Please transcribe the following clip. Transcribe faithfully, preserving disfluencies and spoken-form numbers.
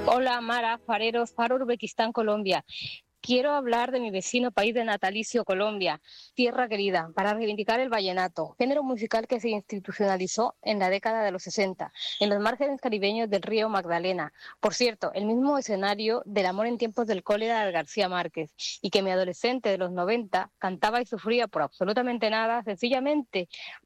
Hola Mara, Fareros, Faro, Uzbekistán, Colombia. Quiero hablar de mi vecino país de natalicio, Colombia, tierra querida, para reivindicar el vallenato, género musical que se institucionalizó en la década de los sesenta, en los márgenes caribeños del río Magdalena. Por cierto, el mismo escenario del amor en tiempos del cólera de García Márquez, y que mi adolescente de los noventa cantaba y sufría por absolutamente nada, sencillamente